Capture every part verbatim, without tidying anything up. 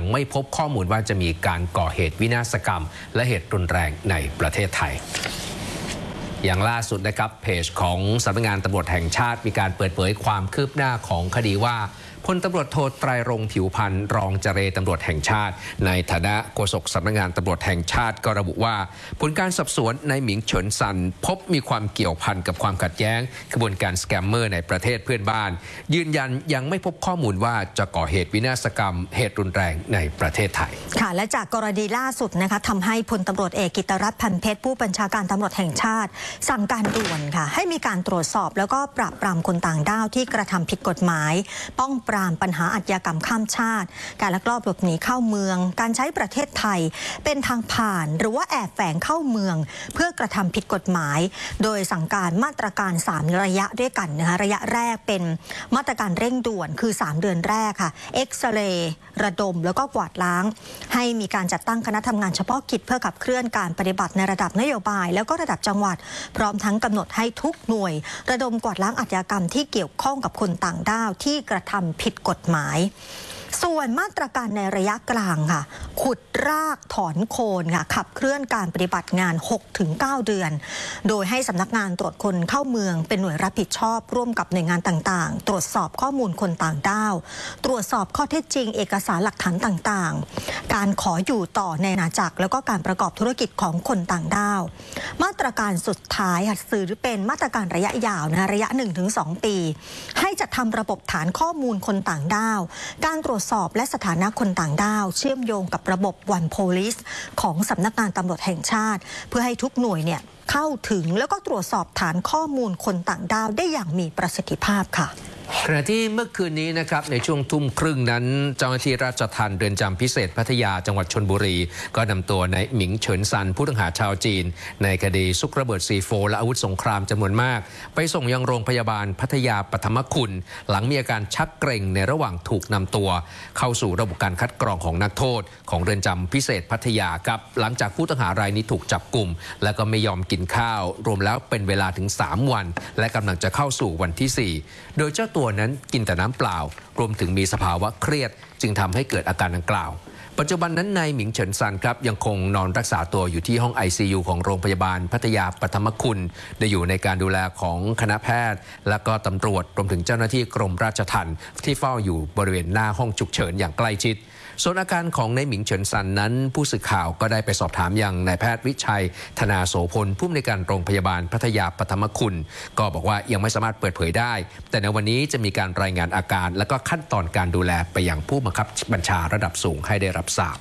ไม่พบข้อมูลว่าจะมีการก่อเหตุวินาศกรรมและเหตุรุนแรงในประเทศไทยอย่างล่าสุดนะครับเพจของสำนักงานตำรวจแห่งชาติมีการเปิดเผยความคืบหน้าของคดีว่าพลตำรวจโทไตรรงค์ผิวพันธ์รองเจรตำรวจแห่งชาติในฐานะโฆษกสำนักงานตำรวจแห่งชาติก็ระบุว่าผลการสอบสวนนายหมิงเฉินซันพบมีความเกี่ยวพันกับความขัดแย้งกระบวนการสแกมเมอร์ในประเทศเพื่อนบ้านยืนยันยังไม่พบข้อมูลว่าจะก่อเหตุวินาศกรรมเหตุรุนแรงในประเทศไทยค่ะและจากกรณีล่าสุดนะคะทำให้พลตำรวจเอกกิตรัตน์พันเพชรผู้บัญชาการตำรวจแห่งชาติสั่งการด่วนค่ะให้มีการตรวจสอบแล้วก็ปราบปรามคนต่างด้าวที่กระทำผิดกฎหมายป้องปรามปัญหาอาชญากรรมข้ามชาติการลักลอบหลบหนีเข้าเมืองการใช้ประเทศไทยเป็นทางผ่านหรือว่าแอบแฝงเข้าเมืองเพื่อกระทำผิดกฎหมายโดยสั่งการมาตรการสามระยะด้วยกันนะคะระยะแรกเป็นมาตรการเร่งด่วนคือสามเดือนแรกค่ะเอ็กซเรย์ระดมแล้วก็กวาดล้างให้มีการจัดตั้งคณะทำงานเฉพาะกิจเพื่อขับเคลื่อนการปฏิบัติในระดับนโยบายแล้วก็ระดับจังหวัดพร้อมทั้งกำหนดให้ทุกหน่วยระดมกวาดล้างอาชญากรรมที่เกี่ยวข้องกับคนต่างด้าวที่กระทำผิดกฎหมายส่วนมาตรการในระยะกลางค่ะขุดรากถอนโคนค่ะขับเคลื่อนการปฏิบัติงาน หกถึงเก้า เดือนโดยให้สำนักงานตรวจคนเข้าเมืองเป็นหน่วยรับผิดชอบร่วมกับหน่วยงานต่างๆตรวจสอบข้อมูลคนต่างด้าวตรวจสอบข้อเท็จจริงเอกสารหลักฐานต่างๆการขออยู่ต่อในอาณาจักรแล้วก็การประกอบธุรกิจของคนต่างด้าวมาตรการสุดท้ายค่ะสื่อเป็นมาตรการระยะยาวนะระยะ หนึ่งถึงสอง ปีให้จัดทำระบบฐานข้อมูลคนต่างด้าวการตรวจสอบและสถานะคนต่างด้าวเชื่อมโยงกับระบบ One Police ของสำนักงานตำรวจแห่งชาติเพื่อให้ทุกหน่วยเนี่ยเข้าถึงแล้วก็ตรวจสอบฐานข้อมูลคนต่างด้าวได้อย่างมีประสิทธิภาพค่ะขณะที่เมื่อคืนนี้นะครับในช่วงทุ่มครึ่งนั้นเจ้าหน้าที่ราชทัณฑ์เรือนจำพิเศษพัทยาจังหวัดชลบุรีก็นำตัวนายหมิงเฉินซันผู้ต้องหาชาวจีนในคดีซุกระเบิดซีโฟและอาวุธสงครามจำนวนมากไปส่งยังโรงพยาบาลพัทยาปฐมคุณหลังมีอาการชักเกร็งในระหว่างถูกนำตัวเข้าสู่ระบบการคัดกรองของนักโทษของเรือนจำพิเศษพัทยาครับหลังจากผู้ต้องหารายนี้ถูกจับกุมและก็ไม่ยอมกินข้าวรวมแล้วเป็นเวลาถึงสามวันและกำลังจะเข้าสู่วันที่สี่โดยเจ้าตัวนั้นกินแต่น้ำเปล่ารวมถึงมีสภาวะเครียดจึงทำให้เกิดอาการดังกล่าวปัจจุบันนั้นนายหมิงเฉินซันครับยังคงนอนรักษาตัวอยู่ที่ห้อง ไอ ซี ยู ของโรงพยาบาลพัทยาปฐมคุณโดยอยู่ในการดูแลของคณะแพทย์และก็ตำรวจรวมถึงเจ้าหน้าที่กรมราชทัณฑ์ที่เฝ้าอยู่บริเวณหน้าห้องฉุกเฉินอย่างใกล้ชิดส่วนอาการของนายหมิงเฉินซันนั้นผู้สื่อข่าวก็ได้ไปสอบถามยังนายแพทย์วิชัยธนาโสพลผู้อำนวยการโรงพยาบาลพัทยาปฐมคุณก็บอกว่ายังไม่สามารถเปิดเผยได้แต่ในวันนี้จะมีการรายงานอาการและก็ขั้นตอนการดูแลไปยังผู้บังคับบัญชาระดับสูงให้ได้รับทราบ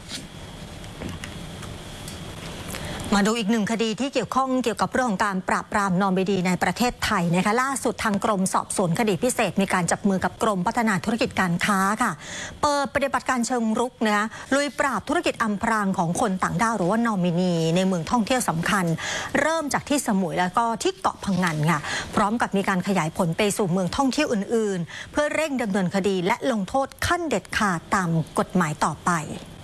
มาดูอีกหนึ่งคดีที่เกี่ยวข้องเกี่ยวกับเรื่องของการปราบปรามนอร์เบดีในประเทศไทยนะคะล่าสุดทางกรมสอบสวนคดีพิเศษมีการจับมือกับกรมพัฒนาธุรกิจการค้าค่ะเปิดปฏิบัติการเชิงรุกนะคะลุยปราบธุรกิจอำพรางของคนต่างด้าวหรือว่านอมินีในเมืองท่องเที่ยวสำคัญเริ่มจากที่สมุยแล้วก็ที่เกาะพังงานค่ะพร้อมกับมีการขยายผลไปสู่เมืองท่องเที่ยวอื่นๆเพื่อเร่งดำเนินคดีและลงโทษขั้นเด็ดขาดตามกฎหมายต่อไป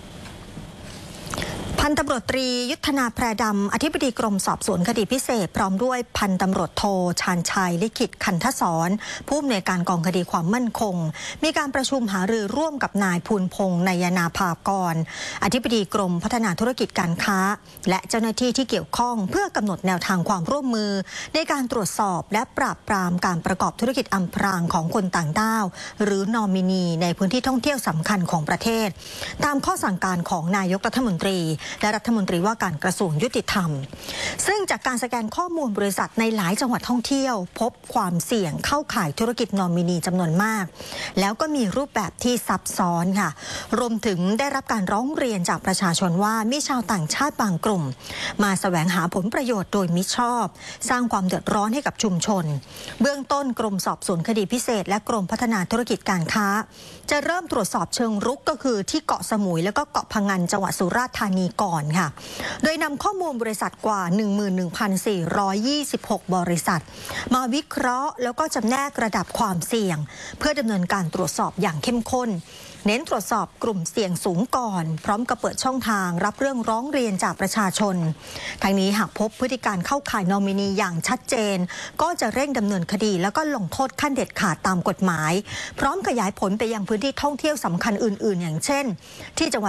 พันตำรวจตรียุทธนาแพรดำอธิบดีกรมสอบสวนคดีพิเศษพร้อมด้วยพันตำรวจโทชาญชัยลิขิตขันทศรผู้อำนวยการกองคดีความมั่นคงมีการประชุมหารือร่วมกับนายภูลพงษ์นายนาภากรอธิบดีกรมพัฒนาธุรกิจการค้าและเจ้าหน้าที่ที่เกี่ยวข้องเพื่อกำหนดแนวทางความร่วมมือในการตรวจสอบและปราบปรามการประกอบธุรกิจอำพรางของคนต่างด้าวหรือนอมินีในพื้นที่ท่องเที่ยวสำคัญของประเทศตามข้อสั่งการของนายกรัฐมนตรีและรัฐมนตรีว่าการกระทรวงยุติธรรมซึ่งจากการสแกนข้อมูลบริษัทในหลายจังหวัดท่องเที่ยวพบความเสี่ยงเข้าข่ายธุรกิจนอมินีจำนวนมากแล้วก็มีรูปแบบที่ซับซ้อนค่ะรวมถึงได้รับการร้องเรียนจากประชาชนว่ามีชาวต่างชาติบางกลุ่มมาแสวงหาผลประโยชน์โดยมิชอบสร้างความเดือดร้อนให้กับชุมชนเบื้องต้นกรมสอบสวนคดีพิเศษและกรมพัฒนาธุรกิจการค้าจะเริ่มตรวจสอบเชิงรุกก็คือที่เกาะสมุยและก็เกาะพังงานจังหวัดสุราษฎร์ธานีก่อนค่ะโดยนำข้อมูลบริษัทกว่า หนึ่งหมื่นหนึ่งพันสี่ร้อยยี่สิบหก บริษัทมาวิเคราะห์แล้วก็จำแนกระดับความเสี่ยงเพื่อดำเนินการตรวจสอบอย่างเข้มข้นเน้นตรวจสอบกลุ่มเสี่ยงสูงก่อนพร้อมกับเปิดช่องทางรับเรื่องร้องเรียนจากประชาชนทางนี้หากพบพฤติการเข้าข่ายนอมินีอย่างชัดเจนก็จะเร่งดำเนินคดีแล้วก็ลงโทษขั้นเด็ดขาดตามกฎหมายพร้อมขยายผลไปยังพื้นที่ท่องเที่ยวสำคัญอื่นๆอย่างเช่นที่จังหวัด